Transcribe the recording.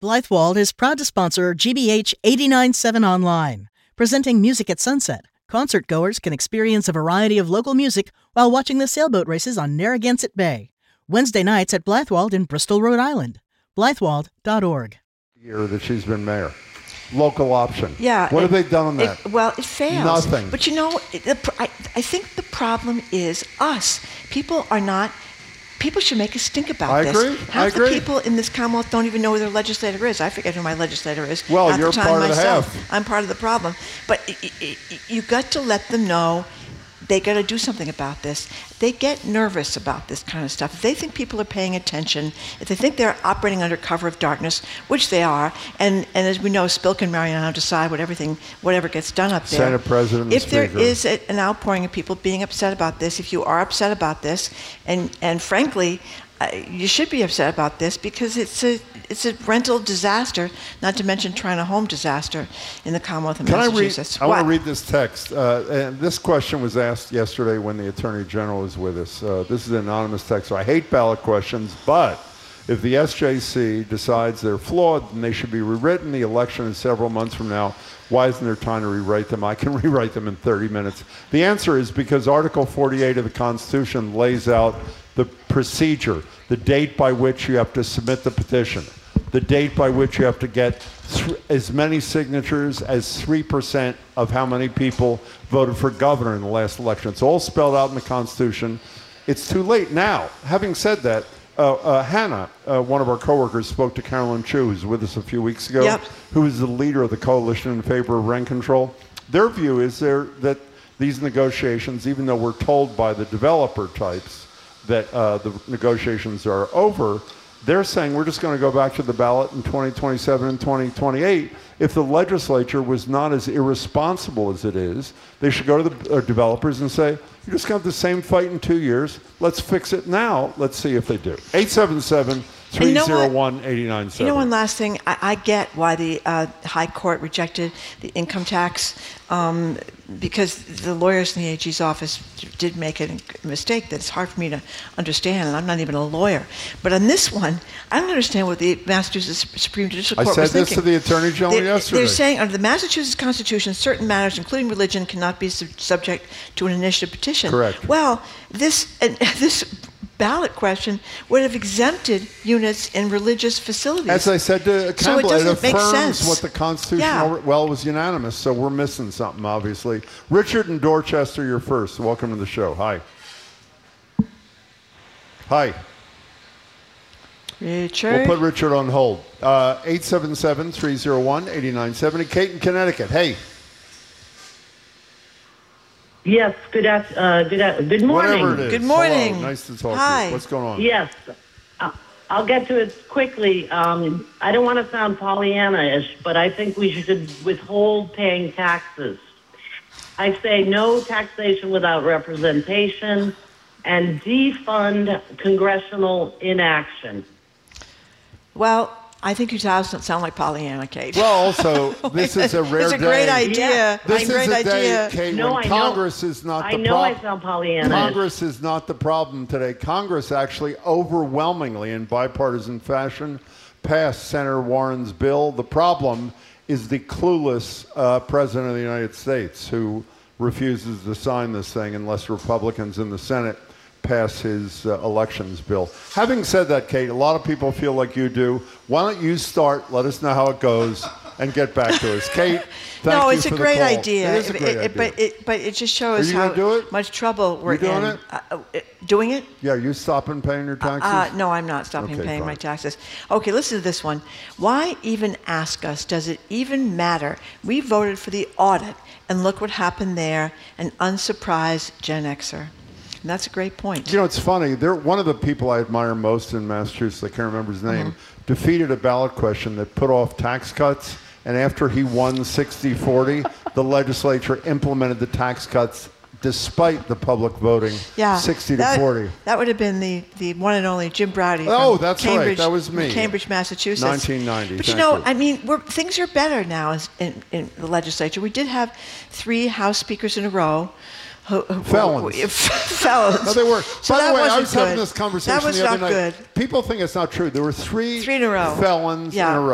Blythewald is proud to sponsor GBH 89.7 Online. Presenting Music at Sunset, concert-goers can experience a variety of local music while watching the sailboat races on Narragansett Bay. Wednesday nights at Blythewald in Bristol, Rhode Island. Blythewald.org. Year that she's been mayor. Local option. Yeah. What have they done on that? It fails. Nothing. But I think the problem is us. People should make us think about this. I agree. Half the people in this Commonwealth don't even know who their legislator is. I forget who my legislator is. Well, half you're the time part of the myself. half. I'm part of the problem. But you got to let them know they got to do something about this. They get nervous about this kind of stuff. If they think people are paying attention, if they think they're operating under cover of darkness, which they are, and as we know, Spilk and Mariano decide whatever gets done up there. Senate President, if there Speaker. is an outpouring of people being upset about this, if you are upset about this, and frankly, you should be upset about this because it's a rental disaster, not to mention trying a home disaster in the Commonwealth of Massachusetts. I want to read this text. And this question was asked yesterday when the Attorney General was with us. This is an anonymous text. So I hate ballot questions, but if the SJC decides they're flawed and they should be rewritten, the election is several months from now, why isn't there time to rewrite them? I can rewrite them in 30 minutes. The answer is because Article 48 of the Constitution lays out the procedure, the date by which you have to submit the petition, the date by which you have to get as many signatures as 3% of how many people voted for governor in the last election. It's all spelled out in the Constitution. It's too late. Now, having said that, Hannah, one of our coworkers, spoke to Carolyn Chu, who's with us a few weeks ago, who is the leader of the coalition in favor of rent control. Their view is that these negotiations, even though we're told by the developer types that the negotiations are over, they're saying we're just going to go back to the ballot in 2027 and 2028. If the legislature was not as irresponsible as it is, they should go to the developers and say, you're just going to have the same fight in 2 years. Let's fix it now. Let's see if they do. 877-301-8970. You know, one last thing. I get why the High Court rejected the income tax because the lawyers in the AG's office did make a mistake that's hard for me to understand, and I'm not even a lawyer. But on this one, I don't understand what the Massachusetts Supreme Judicial Court was thinking. I said this to the Attorney General yesterday. They're saying under the Massachusetts Constitution, certain matters, including religion, cannot be subject to an initiative petition. Correct. Well, this ballot question would have exempted units in religious facilities. As I said to Campbell, so it affirms make sense. what the Constitution, well, was unanimous, so we're missing something, obviously. Richard in Dorchester, you're first. Welcome to the show. Hi. Hi. Richard. We'll put Richard on hold. 877-301-8970. Kate in Connecticut. Hey. Yes, good morning. Whatever it is. Good morning. Hello. Nice to talk Hi. to you. What's going on? Yes, I'll get to it quickly. I don't want to sound Pollyanna-ish, but I think we should withhold paying taxes. I say no taxation without representation and defund congressional inaction. Well, I think you sound like Pollyanna, Kate. Well, also, this is a rare day. It's a great idea. Yeah. This is great a idea. day, Kate, No, when I Congress know. is not the I problem. know I sound Pollyanna. Congress is not the problem today. Congress actually overwhelmingly, in bipartisan fashion, passed Senator Warren's bill. The problem is the clueless President of the United States who refuses to sign this thing unless Republicans in the Senate pass his elections bill. Having said that, Kate, a lot of people feel like you do. Why don't you start, let us know how it goes, and get back to us. Kate, thank you it's for a great the call. idea. It is a great idea. But it just shows Are you how gonna do it? much trouble we're You doing in. it? Doing it? Yeah, you stopping paying your taxes? No, I'm not stopping Okay, paying fine. my taxes. Okay, listen to this one. Why even ask us? Does it even matter? We voted for the audit, and look what happened there. An unsurprised Gen Xer. And that's a great point. You know, it's funny. One of the people I admire most in Massachusetts, I can't remember his name, defeated a ballot question that put off tax cuts. And after he won 60-40, the legislature implemented the tax cuts despite the public voting 60-40. That would have been the one and only Jim Browdy. Oh, that's Cambridge, right. That was me. Cambridge, Massachusetts. 1990. But Thank you know, you. I mean, things are better now in the legislature. We did have 3 House speakers in a row. Felons. Felons. No, they were. So By that the way, I wasn't was having good. this conversation That was the other not night. good. People think it's not true. There were 3 in a row. felons in a row.